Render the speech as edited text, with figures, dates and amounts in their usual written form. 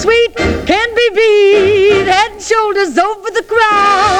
sweet, can't be beat. Head and shoulders over the crowd.